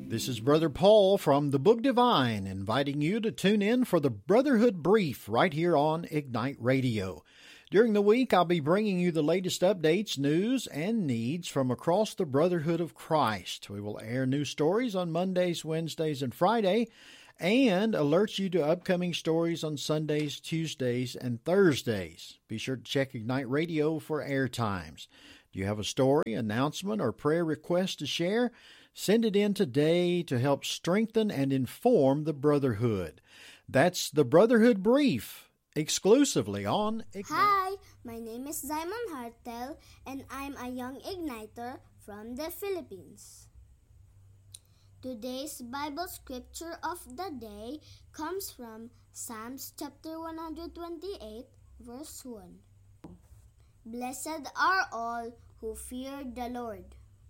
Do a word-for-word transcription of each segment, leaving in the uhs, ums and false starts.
This is Brother Paul from the Book Divine, inviting you to tune in for the Brotherhood Brief right here on Ignite Radio. During the week, I'll be bringing you the latest updates, news, and needs from across the Brotherhood of Christ. We will air new stories on Mondays, Wednesdays, and Friday, and alert you to upcoming stories on Sundays, Tuesdays, and Thursdays. Be sure to check Ignite Radio for air times. Do you have a story, announcement, or prayer request to share? Send it in today to help strengthen and inform the Brotherhood. That's the Brotherhood Brief, exclusively on Ignite. Hi, my name is Simon Hartel, and I'm a young igniter from the Philippines. Today's Bible scripture of the day comes from Psalms chapter one hundred twenty-eight, verse one. Blessed are all who fear the Lord,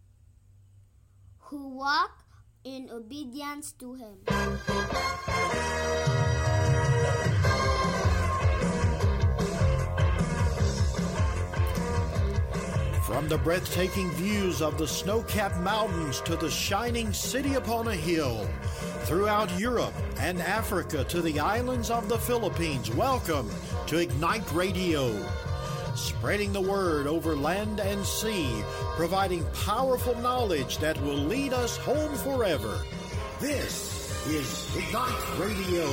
who walk in obedience to Him. From the breathtaking views of the snow-capped mountains to the shining city upon a hill, throughout Europe and Africa to the islands of the Philippines, welcome to Ignite Radio. Spreading the word over land and sea, providing powerful knowledge that will lead us home forever. This is Ignite Radio.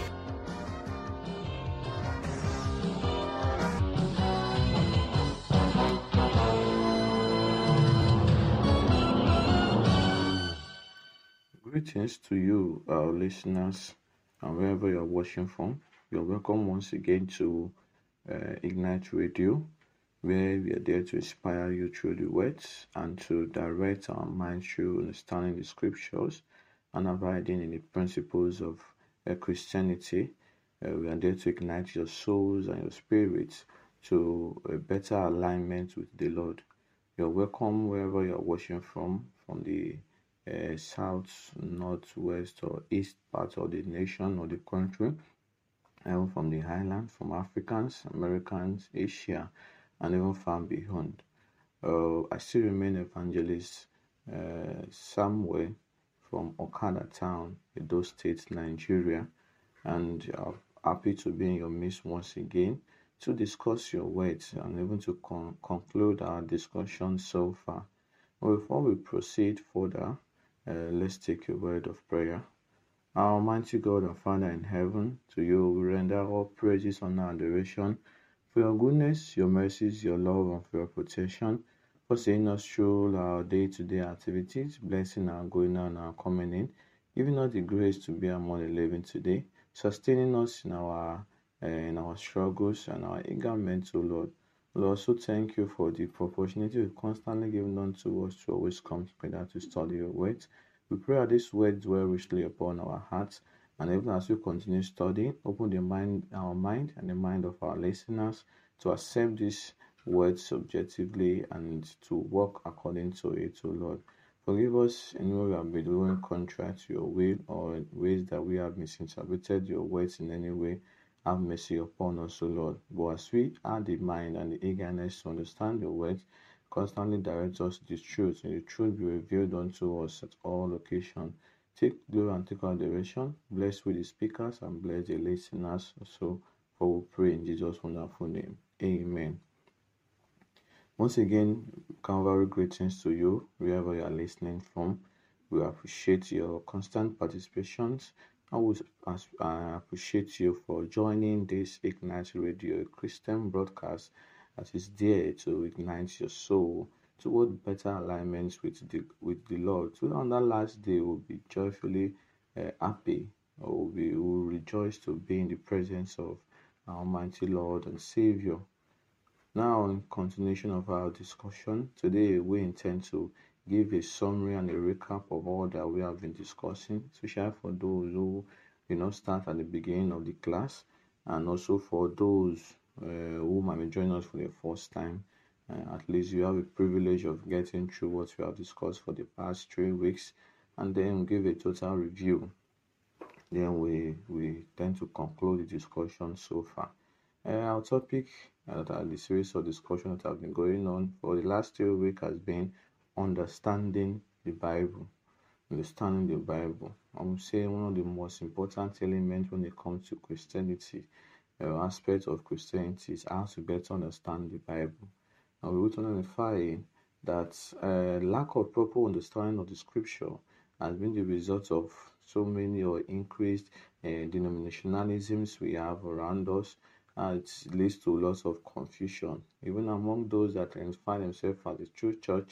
Greetings to you, our listeners, and wherever you're watching from. You're welcome once again to uh, Ignite Radio, where we are there to inspire you through the words and to direct our minds through understanding the scriptures and abiding in the principles of uh, Christianity. Uh, we are there to ignite your souls and your spirits to a better alignment with the Lord. You're welcome wherever you're watching from, from the Uh, south, north, west, or east part of the nation or the country, even from the highlands, from Africans, Americans, Asia, and even far beyond. Uh, I still remain evangelist uh, Samuel from Okada Town, Edo State, Nigeria, and I'm happy to be in your midst once again to discuss your words and even to con- conclude our discussion so far. But before we proceed further, Uh, let's take a word of prayer. Our Almighty God and Father in heaven, to you we render all praises, honor, and adoration for your goodness, your mercies, your love, and for your protection, for seeing us through our day-to-day activities, blessing our going out and our coming in, giving us the grace to be among the living today, sustaining us in our uh, in our struggles and our eager men to Lord. We also thank you for the opportunity you constantly given unto us to always come together to study your words. We pray that these words dwell richly upon our hearts, and even as we continue studying, open the mind, our mind and the mind of our listeners to accept these words subjectively and to walk according to it, O Lord. Forgive us in way we have been doing contrary to your will, or in ways that we have misinterpreted your words in any way. Have mercy upon us, O Lord. But as we add the mind and the eagerness to understand your words, constantly direct us to the truth, and the truth be revealed unto us at all occasions. Take glory and take adoration. Bless with the speakers and bless the listeners also. For we pray in Jesus' wonderful name. Amen. Once again, Calvary greetings to you, wherever you are listening from. We appreciate your constant participations. I would uh, appreciate you for joining this Ignite Radio Christian broadcast that is there to ignite your soul toward better alignments with the with the Lord. So on that last day, we'll be joyfully uh, happy, or we will rejoice to be in the presence of our Almighty Lord and Savior. Now, in continuation of our discussion, today we intend to give a summary and a recap of all that we have been discussing, especially for those who you know start at the beginning of the class, and also for those uh, who might be joining us for the first time. Uh, at least you have a privilege of getting through what we have discussed for the past three weeks, and then give a total review. Then we we tend to conclude the discussion so far. Uh, our topic uh, that the series of discussions that have been going on for the last three weeks has been understanding the Bible. understanding the Bible. I would say one of the most important elements when it comes to Christianity, uh, aspect of Christianity, is how to better understand the Bible. And we will identify that uh, lack of proper understanding of the scripture has been the result of so many or increased uh, denominationalisms we have around us. And it leads to lots of confusion, even among those that identify themselves as the true church.